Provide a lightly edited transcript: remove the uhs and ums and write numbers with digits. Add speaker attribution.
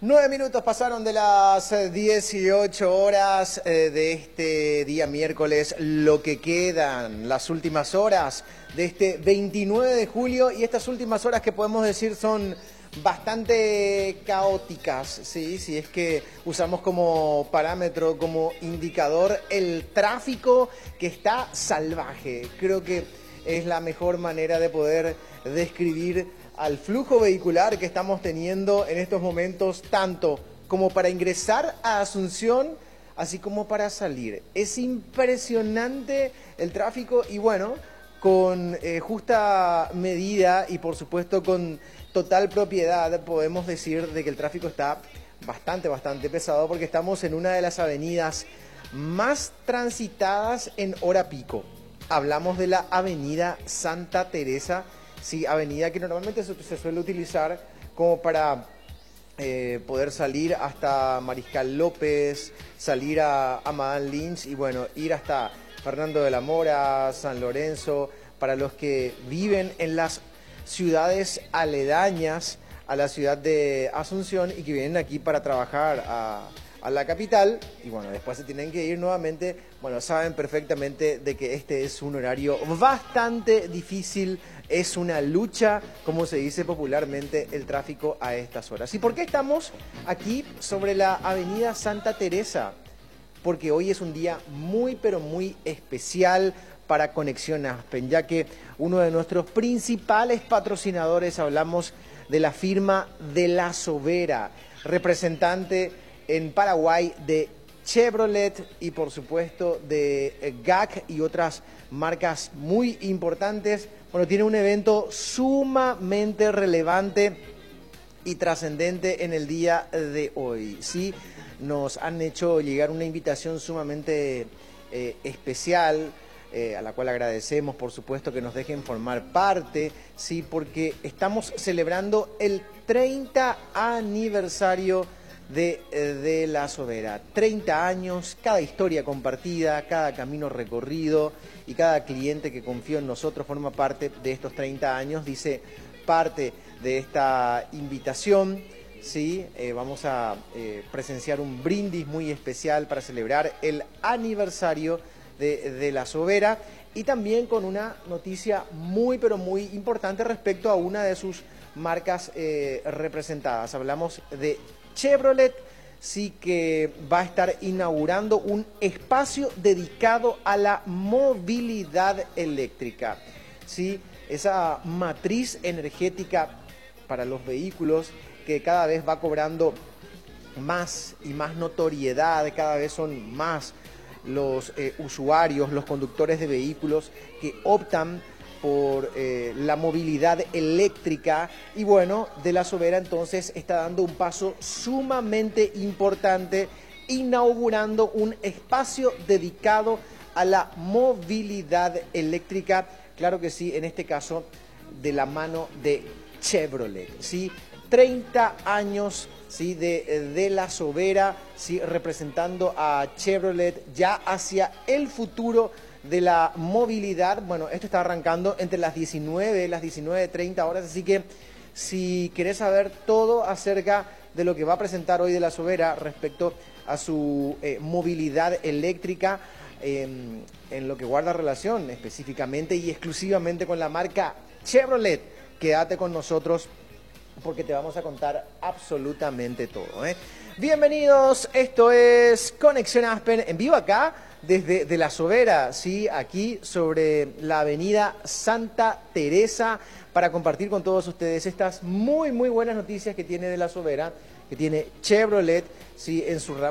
Speaker 1: 9 minutos pasaron de las 18 horas de este día miércoles, lo que quedan, las últimas horas de este 29 de julio y estas últimas horas que podemos decir son bastante caóticas, ¿sí? Si es que usamos como parámetro, como indicador el tráfico que está salvaje. Creo que es la mejor manera de poder describir al flujo vehicular que estamos teniendo en estos momentos, tanto como para ingresar a Asunción, así como para salir. Es impresionante el tráfico y bueno, con justa medida y por supuesto con total propiedad podemos decir de que el tráfico está bastante pesado porque estamos en una de las avenidas más transitadas en hora pico. Hablamos de la avenida Santa Teresa. Sí, avenida que normalmente se suele utilizar como para poder salir hasta Mariscal López, salir a Madame Lynch y bueno, ir hasta Fernando de la Mora, San Lorenzo, para los que viven en las ciudades aledañas a la ciudad de Asunción y que vienen aquí para trabajar a la capital y bueno, después se tienen que ir nuevamente. Bueno, saben perfectamente de que este es un horario bastante difícil, es una lucha, como se dice popularmente, el tráfico a estas horas. ¿Y por qué estamos aquí sobre la avenida Santa Teresa? Porque hoy es un día muy pero muy especial para Conexión Aspen, ya que uno de nuestros principales patrocinadores, hablamos de la firma de La Sobera, representante en Paraguay de Chevrolet y por supuesto de GAC y otras marcas muy importantes. Bueno, tiene un evento sumamente relevante y trascendente en el día de hoy. Sí, nos han hecho llegar una invitación sumamente especial, a la cual agradecemos, por supuesto, que nos dejen formar parte, sí, porque estamos celebrando el 30 aniversario de La Sobera. 30 años, cada historia compartida, cada camino recorrido y cada cliente que confió en nosotros forma parte de estos 30 años, dice parte de esta invitación. Sí, vamos a presenciar un brindis muy especial para celebrar el aniversario de La Sobera y también con una noticia muy pero muy importante respecto a una de sus marcas representadas. Hablamos de Chevrolet, sí, que va a estar inaugurando un espacio dedicado a la movilidad eléctrica. Sí, esa matriz energética para los vehículos que cada vez va cobrando más y más notoriedad, cada vez son más los usuarios, los conductores de vehículos que optan por la movilidad eléctrica y bueno, de La Sobera entonces está dando un paso sumamente importante, inaugurando un espacio dedicado a la movilidad eléctrica, claro que sí, en este caso de la mano de Chevrolet, ¿sí? 30 años, ¿sí? de La Sobera, ¿sí? Representando a Chevrolet ya hacia el futuro de la movilidad. Bueno, esto está arrancando entre las 19:30 horas, así que si querés saber todo acerca de lo que va a presentar hoy de La Sobera respecto a su movilidad eléctrica, en lo que guarda relación específicamente y exclusivamente con la marca Chevrolet, quédate con nosotros porque te vamos a contar absolutamente todo, ¿eh? Bienvenidos, esto es Conexión Aspen en vivo acá desde de La Sobera, ¿sí? Aquí sobre la avenida Santa Teresa para compartir con todos ustedes estas muy buenas noticias que tiene de La Sobera, que tiene Chevrolet, ¿sí? En su